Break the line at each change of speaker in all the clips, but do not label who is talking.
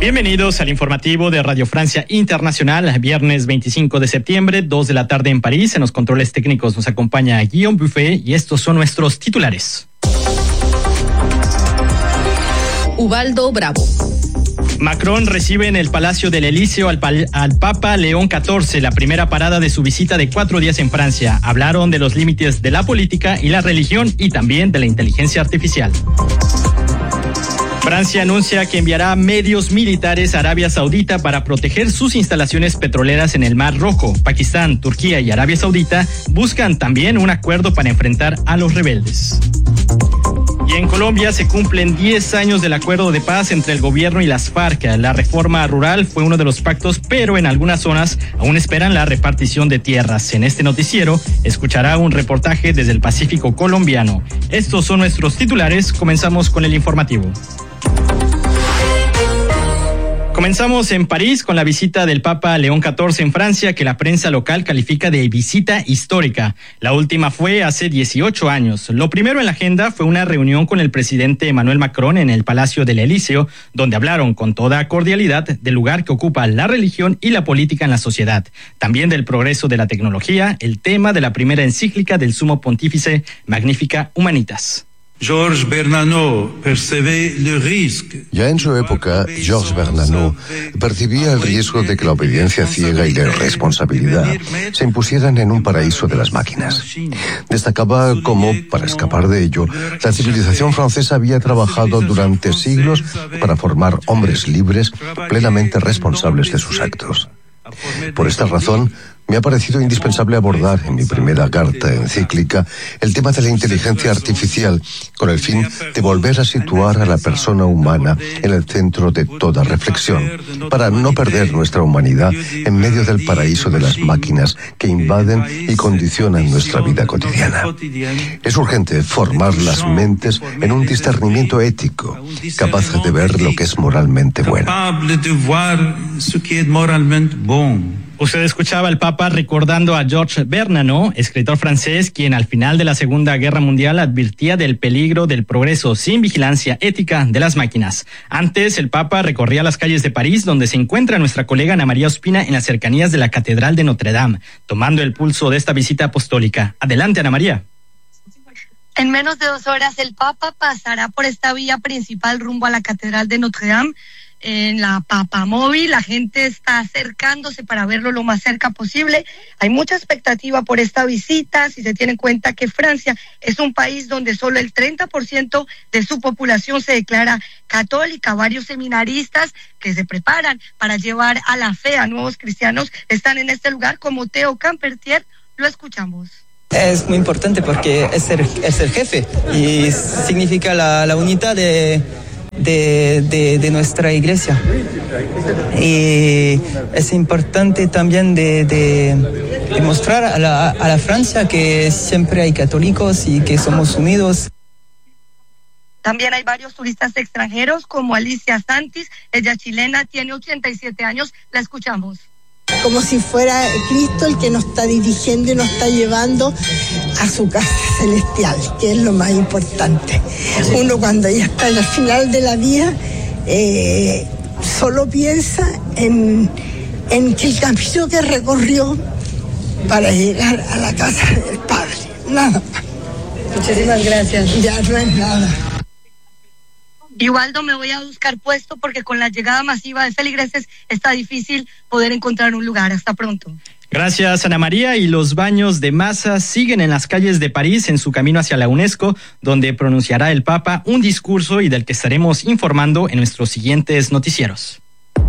Bienvenidos al informativo de Radio Francia Internacional, viernes 25 de septiembre, 2 de la tarde en París. En los controles técnicos nos acompaña Guillaume Buffet y estos son nuestros titulares.
Ubaldo Bravo.
Macron recibe en el Palacio del Elíseo al Papa León XIV, la primera parada de su visita de 4 días en Francia. Hablaron de los límites de la política y la religión y también de la inteligencia artificial. Francia anuncia que enviará medios militares a Arabia Saudita para proteger sus instalaciones petroleras en el Mar Rojo. Pakistán, Turquía y Arabia Saudita buscan también un acuerdo para enfrentar a los rebeldes. Y en Colombia se cumplen 10 años del acuerdo de paz entre el gobierno y las FARC. La reforma rural fue uno de los pactos, pero en algunas zonas aún esperan la repartición de tierras. En este noticiero escuchará un reportaje desde el Pacífico colombiano. Estos son nuestros titulares. Comenzamos con el informativo. Comenzamos en París con la visita del Papa León XIV en Francia, que la prensa local califica de visita histórica. La última fue hace 18 años. Lo primero en la agenda fue una reunión con el presidente Emmanuel Macron en el Palacio del Elíseo, donde hablaron con toda cordialidad del lugar que ocupa la religión y la política en la sociedad. También del progreso de la tecnología, el tema de la primera encíclica del Sumo Pontífice Magnificat Humanitas.
Georges Bernanos percibía el riesgo.
Ya en su época, Georges Bernanos percibía el riesgo de que la obediencia ciega y la irresponsabilidad se impusieran en un paraíso de las máquinas. Destacaba cómo, para escapar de ello, la civilización francesa había trabajado durante siglos para formar hombres libres, plenamente responsables de sus actos. Por esta razón, me ha parecido indispensable abordar en mi primera carta encíclica el tema de la inteligencia artificial, con el fin de volver a situar a la persona humana en el centro de toda reflexión, para no perder nuestra humanidad en medio del paraíso de las máquinas que invaden y condicionan nuestra vida cotidiana. Es urgente formar las mentes en un discernimiento ético, capaz de ver lo que es moralmente bueno.
Usted escuchaba al Papa recordando a Georges Bernanos, escritor francés, quien al final de la Segunda Guerra Mundial advertía del peligro del progreso sin vigilancia ética de las máquinas. Antes, el Papa recorría las calles de París, donde se encuentra nuestra colega Ana María Ospina en las cercanías de la Catedral de Notre Dame, tomando el pulso de esta visita apostólica. Adelante, Ana María.
En menos de 2 horas, el Papa pasará por esta vía principal rumbo a la Catedral de Notre Dame. En la Papamóvil, la gente está acercándose para verlo lo más cerca posible. Hay mucha expectativa por esta visita, si se tiene en cuenta que Francia es un país donde solo el 30% de su población se declara católica. Varios seminaristas que se preparan para llevar a la fe a nuevos cristianos están en este lugar, como Theo Campertier. Lo escuchamos.
Es muy importante porque es el jefe y significa la unidad de nuestra iglesia, y es importante también de mostrar a la Francia que siempre hay católicos y que somos unidos.
También hay varios turistas extranjeros como Alicia Santis, ella chilena, tiene 87 años, la escuchamos.
Como si fuera Cristo el que nos está dirigiendo y nos está llevando a su casa celestial, que es lo más importante. Uno cuando ya está al final de la vida, solo piensa en que el camino que recorrió para llegar a la casa del Padre. Nada más.
Muchísimas gracias.
Ya no es nada.
Ubaldo, me voy a buscar puesto porque con la llegada masiva de feligreses está difícil poder encontrar un lugar. Hasta pronto.
Gracias, Ana María. Y los baños de masa siguen en las calles de París en su camino hacia la UNESCO, donde pronunciará el Papa un discurso y del que estaremos informando en nuestros siguientes noticieros.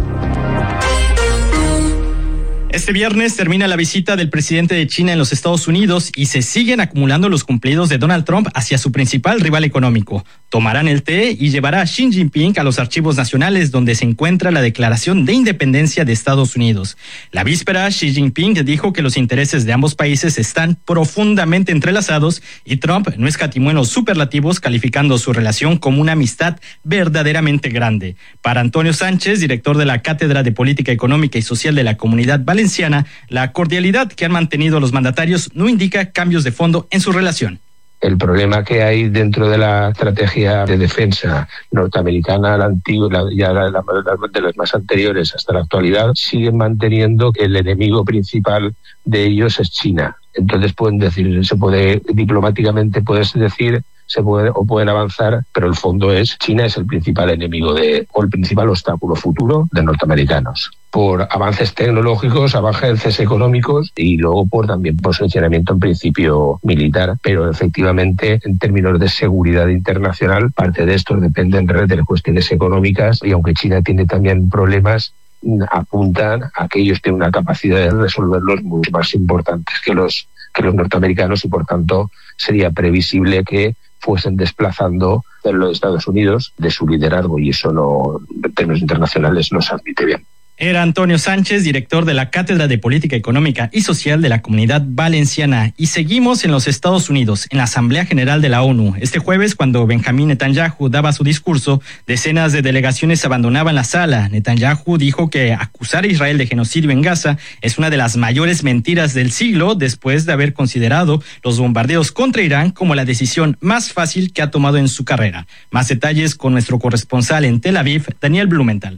Este viernes termina la visita del presidente de China en los Estados Unidos y se siguen acumulando los cumplidos de Donald Trump hacia su principal rival económico. Tomarán el té y llevará a Xi Jinping a los archivos nacionales donde se encuentra la Declaración de Independencia de Estados Unidos. La víspera, Xi Jinping dijo que los intereses de ambos países están profundamente entrelazados y Trump no escatimó en los superlativos, calificando su relación como una amistad verdaderamente grande. Para Antonio Sánchez, director de la Cátedra de Política Económica y Social de la Comunidad Valenciana, la cordialidad que han mantenido los mandatarios no indica cambios de fondo en su relación.
El problema que hay dentro de la estrategia de defensa norteamericana, la antigua, de las más anteriores hasta la actualidad, siguen manteniendo que el enemigo principal de ellos es China. Entonces pueden decir, diplomáticamente puedes decir, pueden avanzar, pero el fondo es China es el principal enemigo o el principal obstáculo futuro de norteamericanos, por avances tecnológicos, avances económicos y luego por posicionamiento en principio militar, pero efectivamente en términos de seguridad internacional parte de esto depende en realidad de cuestiones económicas, y aunque China tiene también problemas, apuntan a que ellos tienen una capacidad de resolverlos mucho más importantes que los norteamericanos, y por tanto sería previsible que fuesen desplazando a los Estados Unidos de su liderazgo, y eso no, en términos internacionales, no se admite bien.
Era Antonio Sánchez, director de la Cátedra de Política Económica y Social de la Comunidad Valenciana. Y seguimos en los Estados Unidos, en la Asamblea General de la ONU. Este jueves, cuando Benjamín Netanyahu daba su discurso, decenas de delegaciones abandonaban la sala. Netanyahu dijo que acusar a Israel de genocidio en Gaza es una de las mayores mentiras del siglo, después de haber considerado los bombardeos contra Irán como la decisión más fácil que ha tomado en su carrera. Más detalles con nuestro corresponsal en Tel Aviv, Daniel Blumenthal.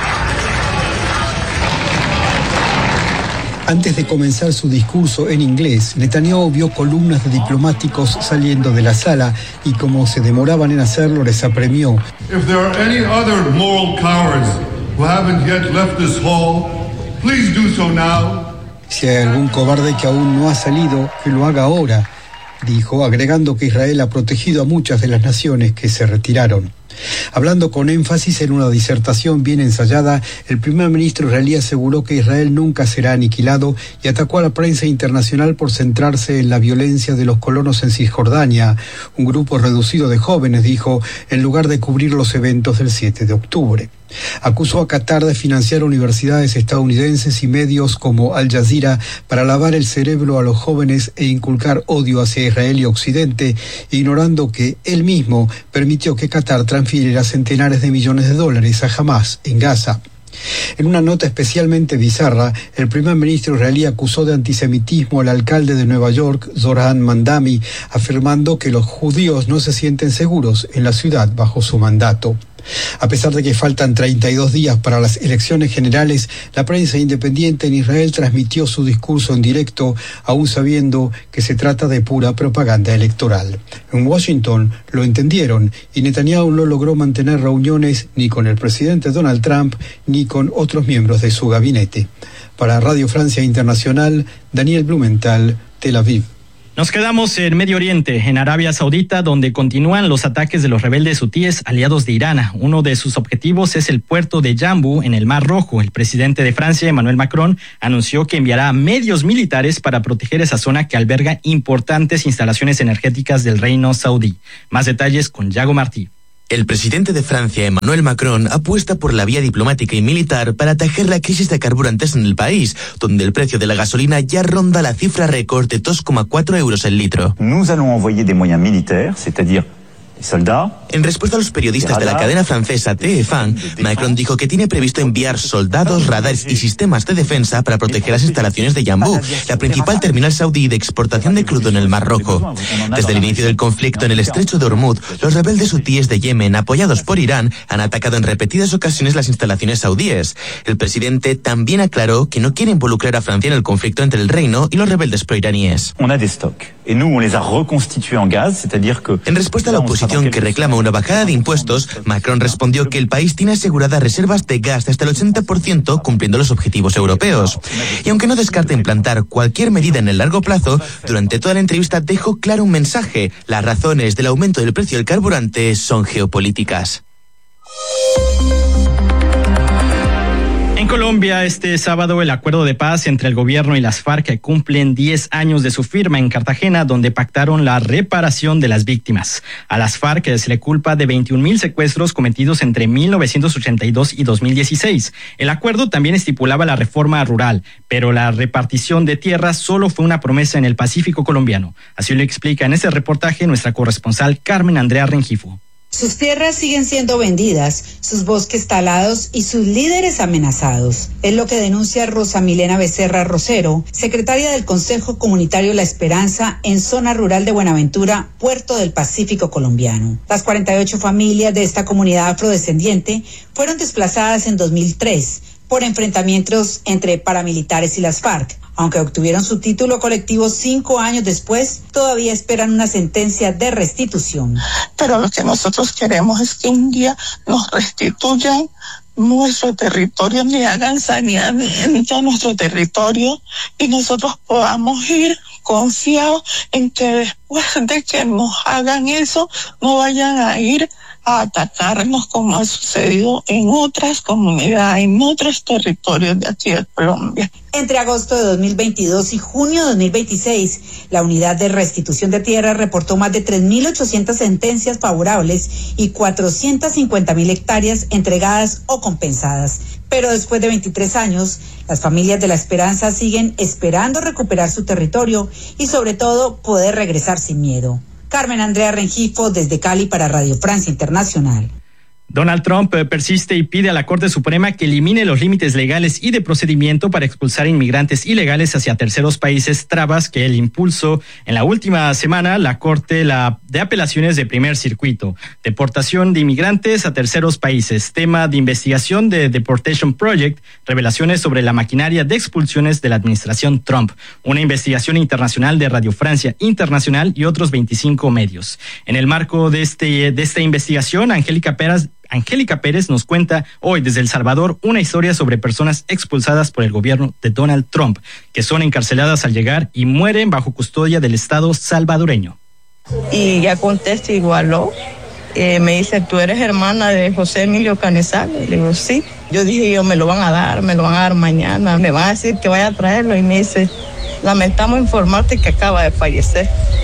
Antes de comenzar su discurso en inglés, Netanyahu vio columnas de diplomáticos saliendo de la sala y, como se demoraban en hacerlo, les apremió.
If there are any other moral cowards who haven't yet left this hall, please do so now.
Si hay algún cobarde que aún no ha salido, que lo haga ahora, dijo, agregando que Israel ha protegido a muchas de las naciones que se retiraron. Hablando con énfasis en una disertación bien ensayada, el primer ministro israelí aseguró que Israel nunca será aniquilado y atacó a la prensa internacional por centrarse en la violencia de los colonos en Cisjordania. Un grupo reducido de jóvenes, dijo, en lugar de cubrir los eventos del 7 de octubre. Acusó a Qatar de financiar universidades estadounidenses y medios como Al Jazeera para lavar el cerebro a los jóvenes e inculcar odio hacia Israel y Occidente, ignorando que él mismo permitió que Qatar transfiriera centenares de millones de dólares a Hamás en Gaza. En una nota especialmente bizarra, el primer ministro israelí acusó de antisemitismo al alcalde de Nueva York, Zohran Mamdani, afirmando que los judíos no se sienten seguros en la ciudad bajo su mandato. A pesar de que faltan 32 días para las elecciones generales, la prensa independiente en Israel transmitió su discurso en directo, aún sabiendo que se trata de pura propaganda electoral. En Washington lo entendieron y Netanyahu no logró mantener reuniones ni con el presidente Donald Trump ni con otros miembros de su gabinete. Para Radio Francia Internacional, Daniel Blumenthal, Tel Aviv.
Nos quedamos en Medio Oriente, en Arabia Saudita, donde continúan los ataques de los rebeldes hutíes aliados de Irán. Uno de sus objetivos es el puerto de Yanbu, en el Mar Rojo. El presidente de Francia, Emmanuel Macron, anunció que enviará medios militares para proteger esa zona que alberga importantes instalaciones energéticas del reino saudí. Más detalles con Yago Martí.
El presidente de Francia, Emmanuel Macron, apuesta por la vía diplomática y militar para atajar la crisis de carburantes en el país, donde el precio de la gasolina ya ronda la cifra récord de 2,4 euros el litro.
Nous allons envoyer des moyens militaires, c'est-à-dire
En respuesta a los periodistas de la cadena francesa TF1, Macron dijo que tiene previsto enviar soldados, radares y sistemas de defensa para proteger las instalaciones de Yanbu, la principal terminal saudí de exportación de crudo en el Mar Rojo. Desde el inicio del conflicto en el estrecho de Hormuz, los rebeldes hutíes de Yemen, apoyados por Irán, han atacado en repetidas ocasiones las instalaciones saudíes. El presidente también aclaró que no quiere involucrar a Francia en el conflicto entre el reino y los rebeldes proiraníes. En respuesta a la oposición que reclama una bajada de impuestos, Macron respondió que el país tiene aseguradas reservas de gas de hasta el 80% cumpliendo los objetivos europeos. Y aunque no descarta implantar cualquier medida en el largo plazo, durante toda la entrevista dejó claro un mensaje: las razones del aumento del precio del carburante son geopolíticas.
En Colombia, este sábado, el acuerdo de paz entre el gobierno y las FARC cumplen 10 años de su firma en Cartagena, donde pactaron la reparación de las víctimas. A las FARC se le culpa de 21.000 secuestros cometidos entre 1982 y 2016. El acuerdo también estipulaba la reforma rural, pero la repartición de tierras solo fue una promesa en el Pacífico colombiano. Así lo explica en este reportaje nuestra corresponsal Carmen Andrea Rengifo.
Sus tierras siguen siendo vendidas, sus bosques talados y sus líderes amenazados. Es lo que denuncia Rosa Milena Becerra Rosero, secretaria del Consejo Comunitario La Esperanza en zona rural de Buenaventura, Puerto del Pacífico colombiano. Las 48 familias de esta comunidad afrodescendiente fueron desplazadas en 2003 por enfrentamientos entre paramilitares y las FARC. Aunque obtuvieron su título colectivo 5 años después, todavía esperan una sentencia de restitución.
Pero lo que nosotros queremos es que un día nos restituyan nuestro territorio, ni hagan saneamiento a nuestro territorio y nosotros podamos ir confiados en que después de que nos hagan eso, no vayan a ir a atacarnos como ha sucedido en otras comunidades, en otros territorios de aquí de Colombia.
Entre agosto de 2022 y junio de 2026, la Unidad de Restitución de Tierra reportó más de 3.800 sentencias favorables y 450.000 hectáreas entregadas o compensadas. Pero después de 23 años, las familias de La Esperanza siguen esperando recuperar su territorio y sobre todo poder regresar sin miedo. Carmen Andrea Rengifo desde Cali para Radio Francia Internacional.
Donald Trump persiste y pide a la Corte Suprema que elimine los límites legales y de procedimiento para expulsar inmigrantes ilegales hacia terceros países, trabas que él impulsó en la última semana la Corte de Apelaciones de Primer Circuito. Deportación de inmigrantes a terceros países, tema de investigación de Deportation Project, revelaciones sobre la maquinaria de expulsiones de la administración Trump, una investigación internacional de Radio Francia Internacional y otros 25 medios. En el marco de esta investigación, Angélica Pérez nos cuenta hoy desde El Salvador una historia sobre personas expulsadas por el gobierno de Donald Trump, que son encarceladas al llegar y mueren bajo custodia del Estado salvadoreño.
Y ya contesto igualó. Me dice, ¿tú eres hermana de José Emilio Canizales? Le digo, sí. Yo dije, me lo van a dar mañana. Me van a decir que vaya a traerlo. Y me dice, lamentamos informarte que acaba de fallecer.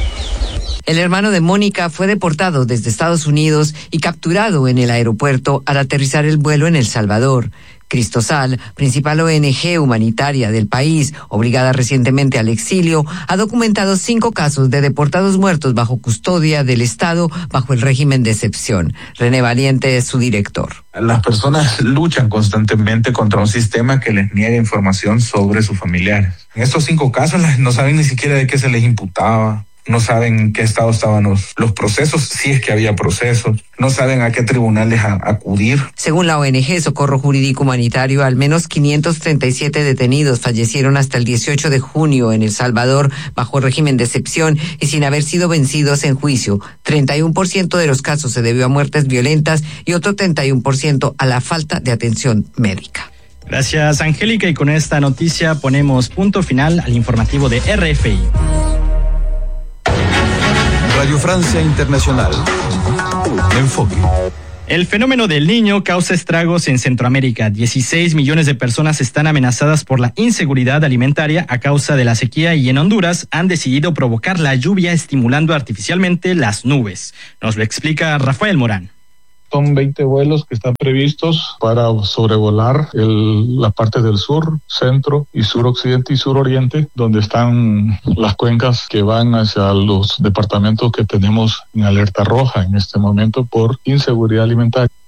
El hermano de Mónica fue deportado desde Estados Unidos y capturado en el aeropuerto al aterrizar el vuelo en El Salvador. Cristosal, principal ONG humanitaria del país, obligada recientemente al exilio, ha documentado 5 casos de deportados muertos bajo custodia del Estado bajo el régimen de excepción. René Valiente es su director.
Las personas luchan constantemente contra un sistema que les niega información sobre sus familiares. En estos 5 casos no saben ni siquiera de qué se les imputaba. No saben en qué estado estaban los procesos, si es que había procesos. No saben a qué tribunales acudir.
Según la ONG Socorro Jurídico Humanitario, al menos 537 detenidos fallecieron hasta el 18 de junio en El Salvador bajo régimen de excepción y sin haber sido vencidos en juicio. 31% de los casos se debió a muertes violentas y otro 31% a la falta de atención médica.
Gracias, Angélica, y con esta noticia ponemos punto final al informativo de RFI.
Radio Francia Internacional. Enfoque.
El fenómeno del Niño causa estragos en Centroamérica. 16 millones de personas están amenazadas por la inseguridad alimentaria a causa de la sequía y en Honduras han decidido provocar la lluvia estimulando artificialmente las nubes. Nos lo explica Rafael Morán.
Son 20 vuelos que están previstos para sobrevolar la parte del sur, centro y suroccidente y suroriente, donde están las cuencas que van hacia los departamentos que tenemos en alerta roja en este momento por inseguridad alimentaria.